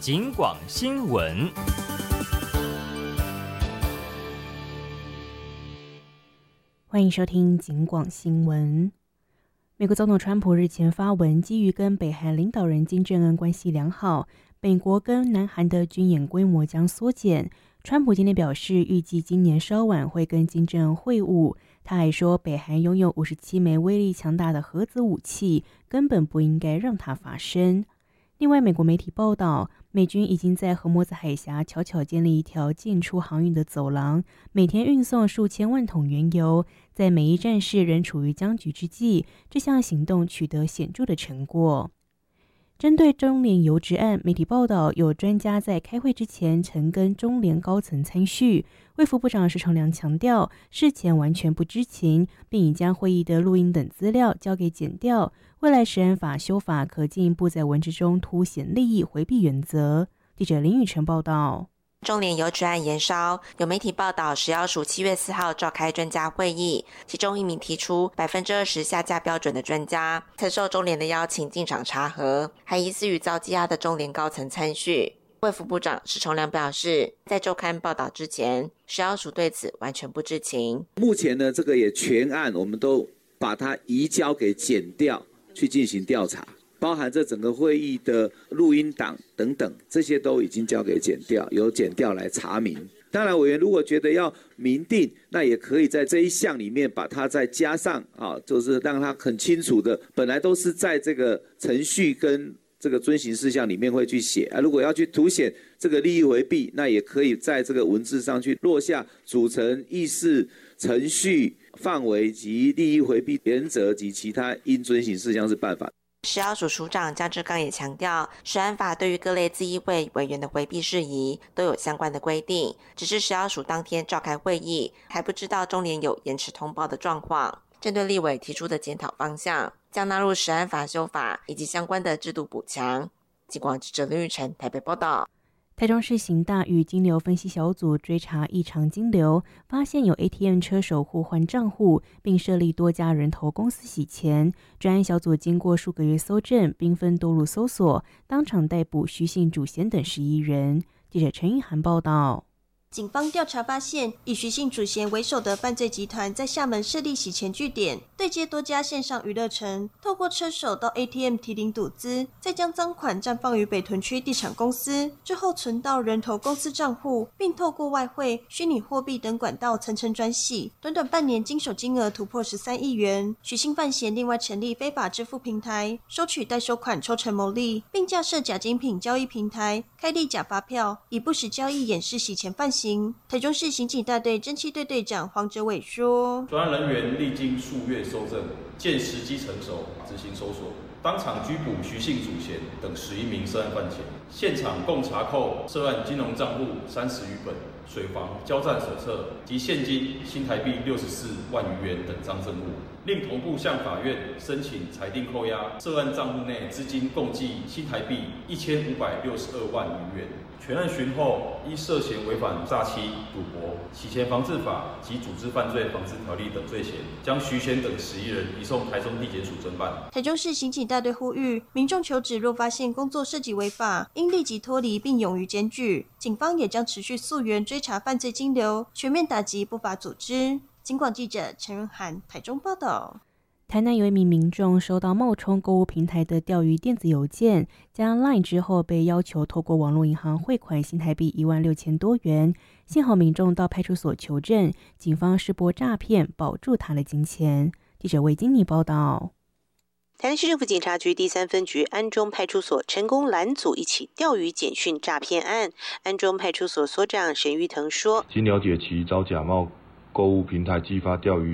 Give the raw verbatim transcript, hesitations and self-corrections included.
警广新闻。 欢迎收听警广新闻。美国总统川普日前发文，基于跟北韩领导人金正恩关系良好，美国跟南韩的军演规模将缩减。川普今天表示，预计今年稍晚会跟金正恩会晤。他还说，北韩拥有五十七枚威力强大的核子武器，根本不应该让它发生。另外，美国媒体报道，美军已经在荷默兹海峡悄悄建立一条进出航运的走廊，每天运送数千万桶原油。在美伊战事仍处于僵局之际，这项行动取得显著的成果。针对中联游职案，媒体报道有专家在开会之前曾跟中联高层参叙，卫福部长石崇良强调，事前完全不知情，并已将会议的录音等资料交给检调。未来食安法修法可进一步在文字中凸显利益回避原则。记者林宇晨报道。 中联游职案延烧，有媒体报道，食药署七月四号召开专家会议，其中一名提出百分之二十下架标准的专家，曾受中联的邀请进场查核，还疑似与遭羁押的中联高层参叙。卫福部长石崇良表示，在周刊报道之前，食药署对此完全不知情。 目前呢，这个也全案我们都把它移交给检调去进行调查。包含这整个会议的录音档等等，这些都已经交给检调，由检调来查明。当然，委员如果觉得要明定，那也可以在这一项里面把它再加上啊，就是让它很清楚的，本来都是在这个程序跟这个遵行事项里面会去写啊。如果要去凸显这个利益回避，那也可以在这个文字上去落下组成、议事、程序、范围及利益回避原则及其他应遵行事项是办法。 食药署署长江志刚也强调，食安法对于各类自议会委员的回避事宜都有相关的规定，只是食药署当天召开会议，还不知道中联有延迟通报的状况。针对立委提出的检讨方向，将纳入食安法修法以及相关的制度补强。警广记者林玉成台北报道。 台中市刑大与金流分析小组追查异常金流，发现有 A T M 车手互换账户，并设立多家人头公司洗钱。专案小组经过数个月搜证，兵分多路搜索，当场逮捕徐姓主嫌等十一人。记者陈玉涵报道。 警方调查发现，以徐姓主嫌为首的犯罪集团在厦门设立洗钱据点，对接多家线上娱乐城，透过车手到 A T M 提领赌资，再将赃款暂放于北屯区地产公司，之后存到人头公司账户，并透过外汇、虚拟货币等管道层层转洗，短短半年经手金额突破十三亿元。徐姓犯嫌另外成立非法支付平台，收取代收款抽成牟利，并架设假精品交易平台，开立假发票，以不实交易掩饰洗钱犯行。台中市刑警大队侦缉队队长黄哲伟说， 专案人员历经数月搜证，见时机成熟，执行搜索，当场拘捕徐姓主嫌等十一名涉案犯嫌，现场共查扣涉案金融账户三十余本、水房交战手册及现金新台币六十四万余元等赃证物，另同步向法院申请裁定扣押涉案账户内资金共计新台币一千五百六十二万余元。全案询后，依涉嫌违反诈欺、赌博、洗钱防治法及组织犯罪防治条例等罪嫌，将徐贤等十一人移送台中地检署侦办。 台中市刑警大队呼吁民众求职若发现工作涉及违法，应立即脱离并勇于检举。警方也将持续溯源追查犯罪金流，全面打击不法组织。警广记者陈润涵台中报道。 台南有一名民众收到冒充购物平台的钓鱼电子邮件，加 LINE 之后被要求透过网络银行汇款新台币一万六千多元。幸好民众到派出所求证，警方识破诈骗，保住他的金钱。记者魏金妮报道。 台南市政府警察局第三分局安中派出所成功拦阻一起钓鱼简讯诈骗案。安中派出所所长沈玉腾说， 经了解其遭假冒购物平台寄发钓鱼